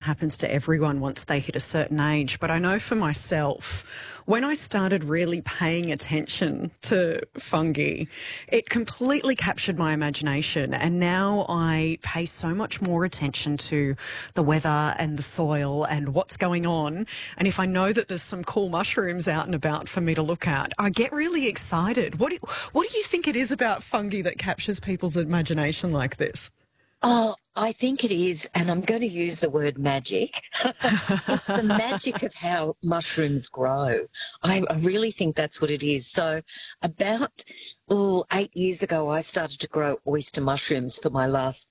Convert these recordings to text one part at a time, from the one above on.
happens to everyone once they hit a certain age, but I know for myself, when I started really paying attention to fungi, it completely captured my imagination, and now I pay so much more attention to the weather and the soil and what's going on. And if I know that there's some cool mushrooms out and about for me to look at, I get really excited. What do you think it is about fungi that captures people's imagination like this? Oh, I think it is, and I'm going to use the word magic. It's the magic of how mushrooms grow. I really think that's what it is. So about 8 years ago, I started to grow oyster mushrooms for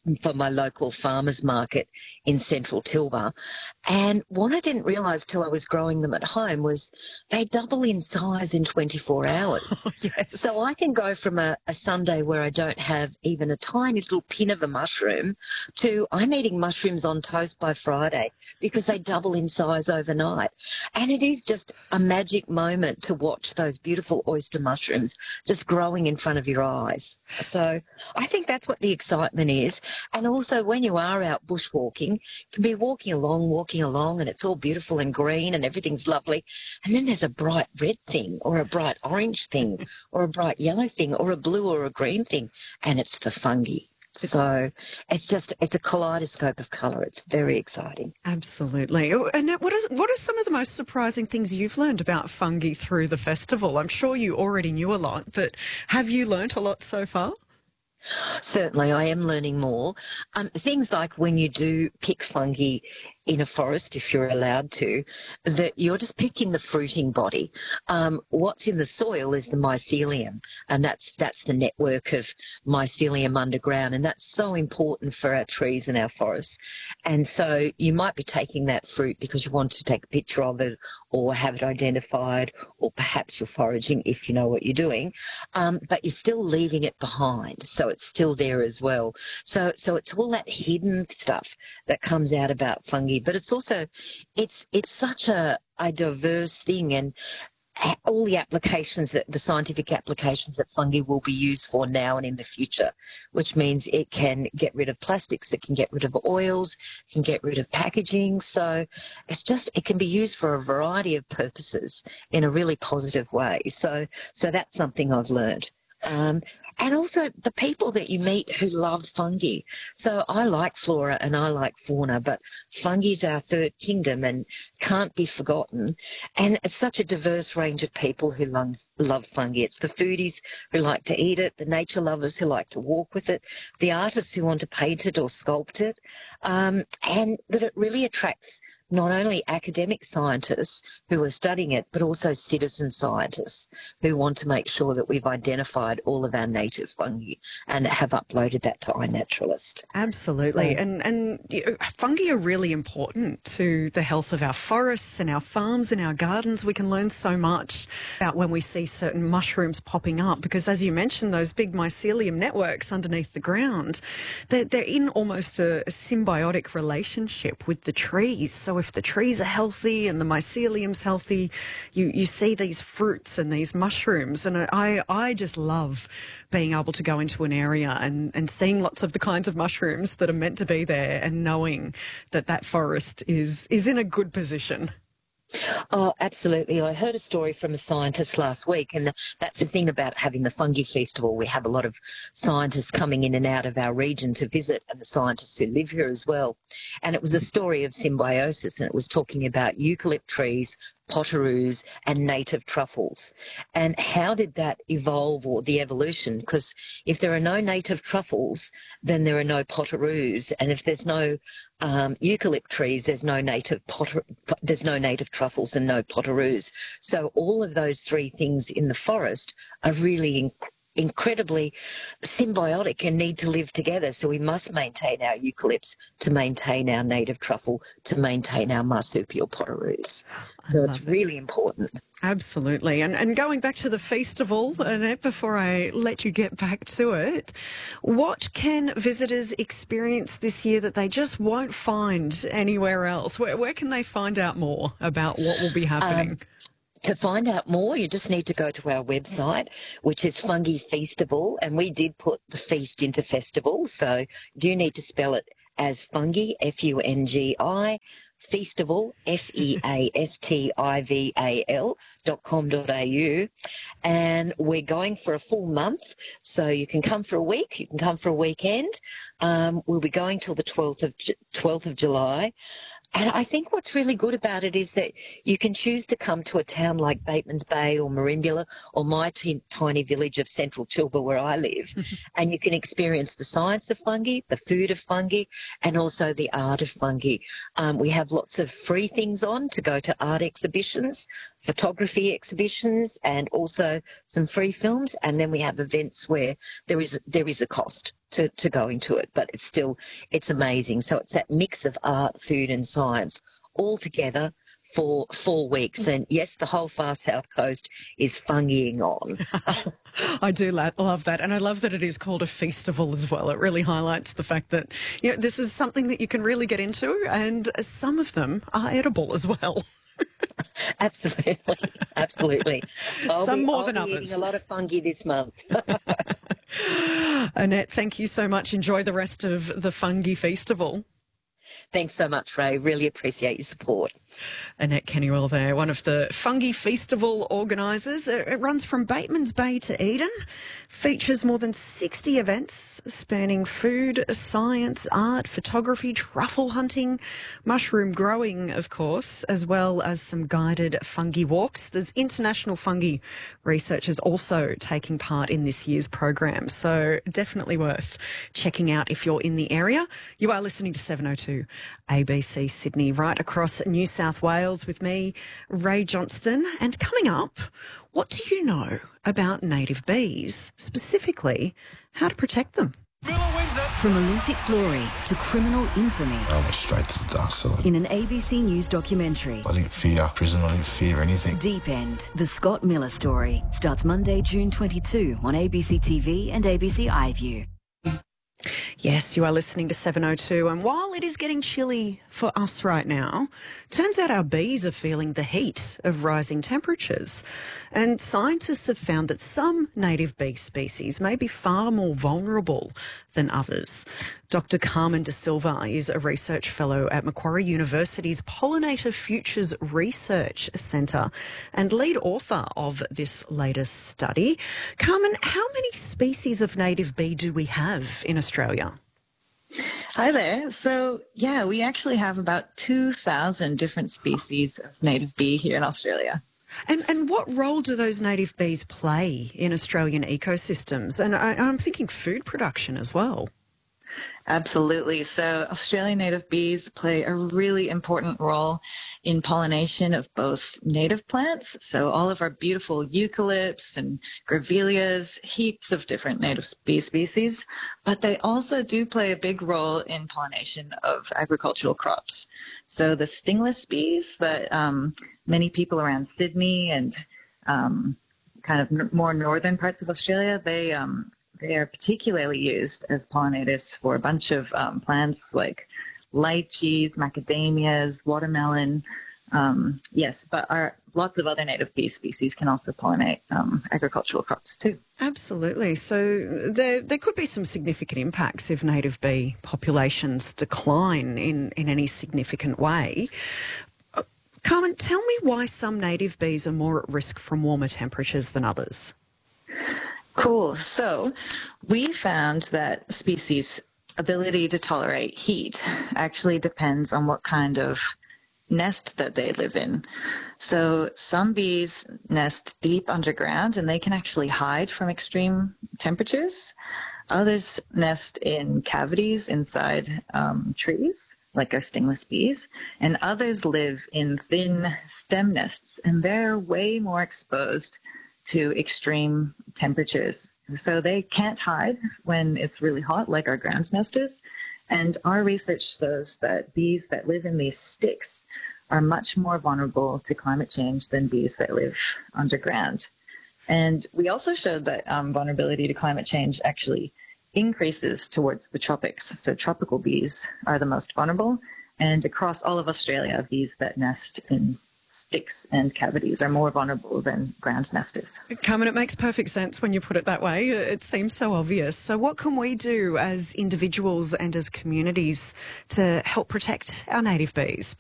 my local farmers market in central Tilba. And what I didn't realise till I was growing them at home was they double in size in 24 hours. Oh, yes. So I can go from a Sunday where I don't have even a tiny little pin of a mushroom to I'm eating mushrooms on toast by Friday because they double in size overnight. And it is just a magic moment to watch those beautiful oyster mushrooms just growing in front of your eyes. So I think that's what the excitement is. And also when you are out bushwalking, you can be walking along, and it's all beautiful and green and everything's lovely. And then there's a bright red thing or a bright orange thing or a bright yellow thing or a blue or a green thing, and it's the fungi. So it's a kaleidoscope of colour. It's very exciting. Absolutely. And what are some of the most surprising things you've learned about fungi through the festival? I'm sure you already knew a lot, but have you learnt a lot so far? Certainly, I am learning more. Things like when you do pick fungi in a forest, if you're allowed to, that you're just picking the fruiting body. What's in the soil is the mycelium, and that's the network of mycelium underground, and that's so important for our trees and our forests. And so you might be taking that fruit because you want to take a picture of it or have it identified, or perhaps you're foraging if you know what you're doing, but you're still leaving it behind, so it's still there as well. So it's all that hidden stuff that comes out about fungi, but it's also it's such a diverse thing, and all the applications, the scientific applications that fungi will be used for now and in the future, which means it can get rid of plastics, it can get rid of oils, it can get rid of packaging. So it can be used for a variety of purposes in a really positive way. So that's something I've learned. And also the people that you meet who love fungi. So I like flora and I like fauna, but fungi is our third kingdom and can't be forgotten. And it's such a diverse range of people who love fungi. It's the foodies who like to eat it, the nature lovers who like to walk with it, the artists who want to paint it or sculpt it, and that it really attracts not only academic scientists who are studying it, but also citizen scientists who want to make sure that we've identified all of our native fungi and have uploaded that to iNaturalist. Absolutely. So, and fungi are really important to the health of our forests and our farms and our gardens. We can learn so much about when we see certain mushrooms popping up because, as you mentioned, those big mycelium networks underneath the ground, they're in almost a symbiotic relationship with the trees. So if the trees are healthy and the mycelium's healthy, you see these fruits and these mushrooms. And I just love being able to go into an area and seeing lots of the kinds of mushrooms that are meant to be there and knowing that that forest is in a good position. Oh, absolutely. I heard a story from a scientist last week, and that's the thing about having the Fungi Festival. We have a lot of scientists coming in and out of our region to visit, and the scientists who live here as well. And it was a story of symbiosis, and it was talking about eucalypt trees, potoroos and native truffles. And how did that evolve, or the evolution? Because if there are no native truffles, then there are no potoroos. And if there's no eucalypt trees, there's no native truffles and no potoroos. So all of those three things in the forest are really incredibly symbiotic and need to live together. So we must maintain our eucalypts to maintain our native truffle, to maintain our marsupial potoroos. So it's really important. Absolutely. And going back to the festival, Annette, before I let you get back to it, what can visitors experience this year that they just won't find anywhere else? Where can they find out more about what will be happening? To find out more, you just need to go to our website, which is Fungi Festival, and we did put the feast into festival, so you do need to spell it as Fungi, Fungi, Feastival, feastival.com.au, and we're going for a full month, so you can come for a week, you can come for a weekend. We'll be going till the 12th of July. And I think what's really good about it is that you can choose to come to a town like Bateman's Bay or Merimbula or my tiny village of Central Chilba where I live, and you can experience the science of fungi, the food of fungi, and also the art of fungi. We have lots of free things on to go to art exhibitions, photography exhibitions, and also some free films. And then we have events where there is a cost to go into it, but it's amazing. So it's that mix of art, food and science all together for 4 weeks. And yes, the whole far south coast is fungiing on. I do love that. And I love that it is called a feastival as well. It really highlights the fact that this is something that you can really get into, and some of them are edible as well. Absolutely, absolutely. Some more than others. Eating a lot of fungi this month. Annette, thank you so much. Enjoy the rest of the Fungi Feastival. Thanks so much, Ray. Really appreciate your support. Annette Kennywell there, one of the Fungi Feastival organisers. It runs from Bateman's Bay to Eden, features more than 60 events spanning food, science, art, photography, truffle hunting, mushroom growing, of course, as well as some guided fungi walks. There's international fungi researchers also taking part in this year's program, so definitely worth checking out if you're in the area. You are listening to 702 ABC Sydney, right across New South Wales with me, Ray Johnston. And coming up, what do you know about native bees, specifically how to protect them? From Olympic glory to criminal infamy. I went straight to the dark side. In an ABC News documentary. I didn't fear prison, I didn't fear anything. Deep End, the Scott Miller story, starts Monday, June 22 on ABC TV and ABC iView. Yes, you are listening to 702, and while it is getting chilly for us right now, turns out our bees are feeling the heat of rising temperatures. And scientists have found that some native bee species may be far more vulnerable than others. Dr. Carmen De Silva is a research fellow at Macquarie University's Pollinator Futures Research Centre and lead author of this latest study. Carmen, how many species of native bee do we have in Australia? Hi there. So, we actually have about 2,000 different species of native bee here in Australia. And what role do those native bees play in Australian ecosystems? And I'm thinking food production as well. Absolutely. So Australian native bees play a really important role in pollination of both native plants, so all of our beautiful eucalypts and grevilleas, heaps of different native bee species, but they also do play a big role in pollination of agricultural crops. So the stingless bees that many people around Sydney and kind of more northern parts of Australia, they are particularly used as pollinators for a bunch of plants like lychees, macadamias, watermelon. But lots of other native bee species can also pollinate agricultural crops too. Absolutely. So there could be some significant impacts if native bee populations decline in any significant way. Carmen, tell me why some native bees are more at risk from warmer temperatures than others. Cool. So we found that species' ability to tolerate heat actually depends on what kind of nest that they live in. So some bees nest deep underground and they can actually hide from extreme temperatures. Others nest in cavities inside trees, like our stingless bees, and others live in thin stem nests, and they're way more exposed to extreme temperatures. So they can't hide when it's really hot, like our ground nesters. And our research shows that bees that live in these sticks are much more vulnerable to climate change than bees that live underground. And we also showed that vulnerability to climate change actually increases towards the tropics. So tropical bees are the most vulnerable. And across all of Australia, bees that nest in sticks and cavities are more vulnerable than ground nesters. Carmen, it makes perfect sense when you put it that way. It seems so obvious. So what can we do as individuals and as communities to help protect our native bees?